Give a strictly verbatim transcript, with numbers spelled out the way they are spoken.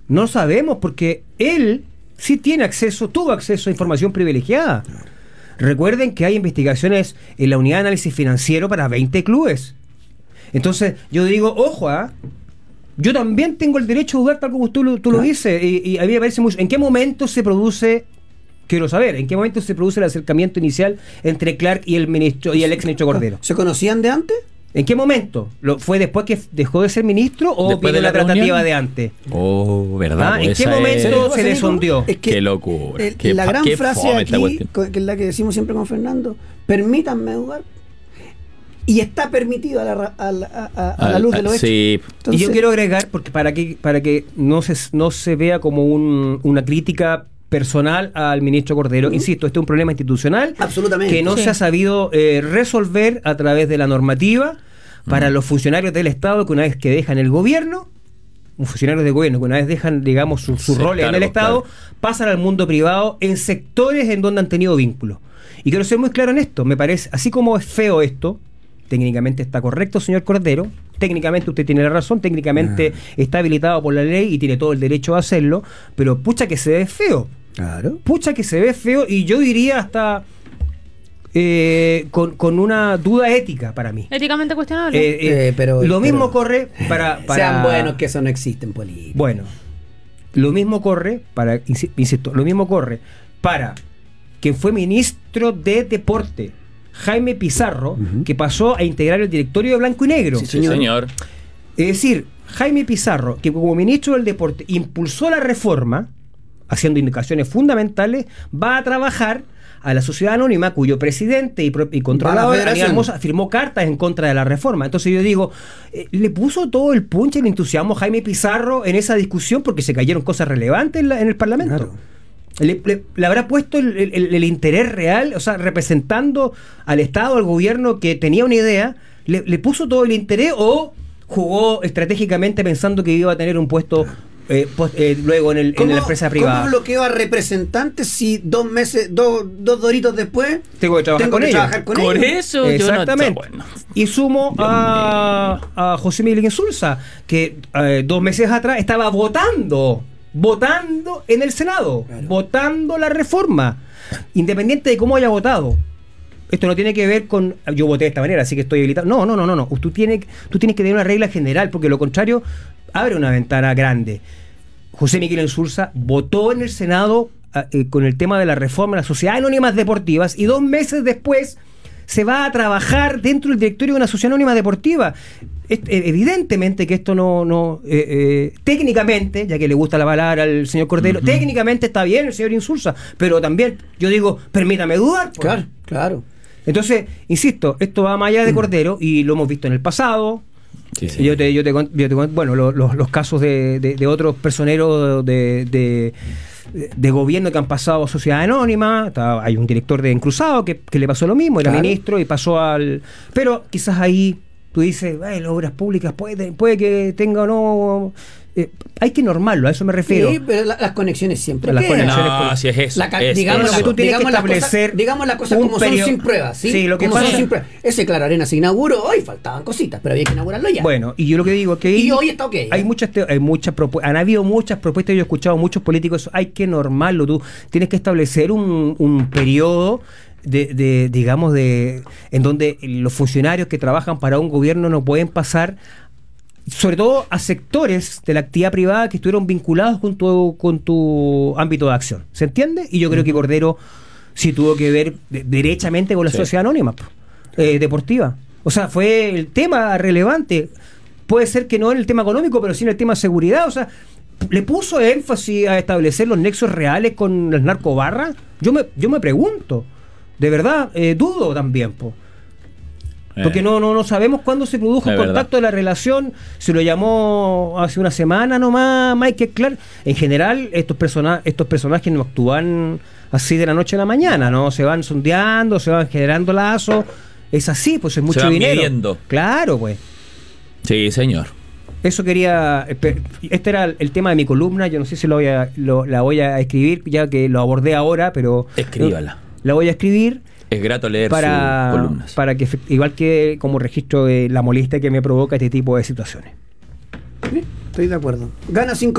No sabemos porque él sí tiene acceso, tuvo acceso a información privilegiada. Recuerden que hay investigaciones en la unidad de análisis financiero para veinte clubes. Entonces, yo digo, ojo, ¿ah? Yo también tengo el derecho a dudar tal como tú, lo, tú lo dices. Y, y a mí me parece mucho. ¿En qué momento se produce, quiero saber, en qué momento se produce el acercamiento inicial entre Clark y el ministro y el ex ministro Cordero? ¿Se conocían de antes? ¿En qué momento? ¿Lo, ¿Fue después que dejó de ser ministro o ¿Después vino de la la tratativa reunión? de antes? Oh, ¿verdad? ¿Ah? ¿En Pues qué esa momento es- se le sondeó? Es que Qué locura. el- Qué la fa- gran qué frase fome esta aquí, cuestión. co- que es la que decimos siempre con Fernando, permítanme dudar. Y está permitido a la, ra- a la, a- a la Al- luz de los hechos. Sí, Entonces, y yo quiero agregar, porque para que para que no se, no se vea como un, una crítica personal al ministro Cordero, Uh-huh. insisto, este es un problema institucional absolutamente. que no Sí. se ha sabido eh, resolver a través de la normativa para los funcionarios del Estado que una vez que dejan el gobierno, un funcionario de gobierno que una vez dejan, digamos, sus su Sí, roles en el cargo, Estado, claro. pasan al mundo privado en sectores en donde han tenido vínculos. Y quiero ser muy claro en esto, me parece, así como es feo esto, técnicamente está correcto, señor Cordero, técnicamente usted tiene la razón, técnicamente Ah. está habilitado por la ley y tiene todo el derecho a hacerlo, pero pucha que se ve feo. Claro. Pucha que se ve feo y yo diría hasta eh, con, con una duda ética para mí. Éticamente cuestionable. Eh, eh, Eh, pero- lo mismo pero- corre para, para... Sean buenos que eso no existe en política. Bueno, lo mismo corre para, insi- insisto, lo mismo corre para quien fue ministro de Deporte, Jaime Pizarro, Ujú. que pasó a integrar el directorio de Blanco y Negro. Sí, sí, señor. Es decir, Jaime Pizarro, que como ministro del Deporte impulsó la reforma, haciendo indicaciones fundamentales, va a trabajar a la sociedad anónima cuyo presidente y, pro- y controlador, federación. Aníbal Mosa, firmó cartas en contra de la reforma. Entonces yo digo, eh, le puso todo el punch y el entusiasmo a Jaime Pizarro en esa discusión porque se cayeron cosas relevantes en, la- en el Parlamento. Claro. Le, le- le habrá puesto el, el- el interés real, o sea, representando al Estado, al gobierno que tenía una idea, le, le puso todo el interés o jugó estratégicamente pensando que iba a tener un puesto eh, pos- eh, luego en, el, en ¿Cómo- la empresa privada. ¿Cómo bloqueo a representantes si dos meses, dos, dos doritos después Tengo que trabajar tengo con que ellos. trabajar con Por ellos? eso yo Exactamente. no está bueno. Y sumo a, a José Miguel Insulza, que eh, dos meses atrás estaba votando, votando en el Senado, Claro. votando la reforma, independiente de cómo haya votado. Esto no tiene que ver con yo voté de esta manera, así que estoy habilitado. No, no, no, no, no. Tú tienes, tú tienes que tener una regla general, porque lo contrario abre una ventana grande. José Miguel Insulza votó en el Senado ah, eh, con el tema de la reforma de las sociedades anónimas deportivas y dos meses después se va a trabajar dentro del directorio de una sociedad anónima deportiva. Es, eh, evidentemente que esto no, no eh, eh, técnicamente, ya que le gusta la palabra al señor Cordero, Ujú. técnicamente está bien el señor Insulza, pero también yo digo, permítame dudar. pues. Claro, claro. Entonces, insisto, esto va más allá de Cordero y lo hemos visto en el pasado. Sí, sí. Yo te, yo te, con- yo te con- bueno, lo- lo- los casos de, de- de otros personeros de, de, de gobierno que han pasado a sociedad anónima. Está- hay un director de Encruzado que, que le pasó lo mismo, era Claro. ministro y pasó al... Pero quizás ahí tú dices, "Ay, las obras públicas puede, puede que tenga o no... eh, hay que normarlo, a eso me refiero. Sí, pero la- las conexiones siempre Las quedan. conexiones No, si es eso. La ca- es digamos, eso. la- que tú tienes que digamos las cosas- establecer digamos las cosas un como periodo- son sin pruebas, ¿sí? Sí, lo que Como son pasa- sin pruebas. Ese Claro Arena se inauguró, hoy faltaban cositas, pero había que inaugurarlo ya. Bueno, y yo lo que digo es que Y ahí hoy está ok, ¿eh? hay muchas teo- hay muchas propu- han habido muchas propuestas, yo he escuchado a muchos políticos, hay que normarlo, tú tienes que establecer un, un periodo de, de, digamos, de en donde los funcionarios que trabajan para un gobierno no pueden pasar, sobre todo a sectores de la actividad privada que estuvieron vinculados con tu, con tu ámbito de acción. ¿Se entiende? Y yo creo que Cordero sí tuvo que ver de- derechamente con la Sí. sociedad anónima po, eh, deportiva. O sea, fue el tema relevante. Puede ser que no en el tema económico, pero sí en el tema de seguridad. O sea, le puso énfasis a establecer los nexos reales con las narcobarras. Yo me, yo me pregunto, de verdad, eh, dudo también, po. Porque Eh. no, no, no sabemos cuándo se produjo Es el verdad. contacto de la relación, se lo llamó hace una semana nomás Michael Clark. En general, estos, persona estos personajes no actúan así de la noche a la mañana, ¿no? Se van sondeando, se van generando lazos. Es así, pues es mucho van dinero. midiendo. Claro, pues. Sí, señor. Eso quería. espe- Este era el tema de mi columna. Yo no sé si lo voy a, lo- la voy a escribir, ya que lo abordé ahora, pero. Escríbala. La voy a escribir. Es grato leer Para, sus columnas. para que, efe- igual que como registro de la molestia que me provoca este tipo de situaciones. Sí, estoy de acuerdo. Gana cinco